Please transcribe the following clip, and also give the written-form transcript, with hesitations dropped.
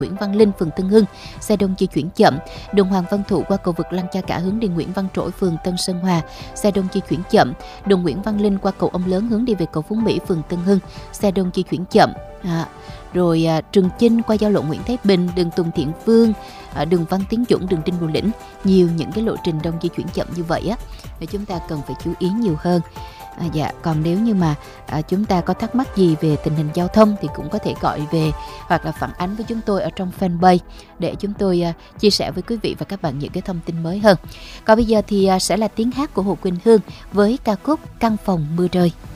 Nguyễn Văn Linh, phường Tân Hưng, xe đông di chuyển chậm. Đường Hoàng Văn Thụ qua cầu vực Lăng Cha Cả hướng đi Nguyễn Văn Trỗi, phường Tân Sơn Hòa, xe đông di chuyển chậm. Đường Nguyễn Văn Linh qua cầu Ông Lớn hướng đi về cầu Phú Mỹ, phường Tân Hưng, xe đông di chuyển chậm. Rồi Trường Chinh qua giao lộ Nguyễn Thái Bình, đường Tùng Thiện Vương, đường Văn Tiến Dũng, đường Đinh Bộ Lĩnh. Nhiều những cái lộ trình đông di chuyển chậm như vậy á, thì chúng ta cần phải chú ý nhiều hơn. Còn nếu như mà chúng ta có thắc mắc gì về tình hình giao thông thì cũng có thể gọi về hoặc là phản ánh với chúng tôi ở trong fanpage để chúng tôi chia sẻ với quý vị và các bạn những cái thông tin mới hơn. Còn bây giờ thì sẽ là tiếng hát của Hồ Quỳnh Hương với ca khúc Căn Phòng Mưa Rơi.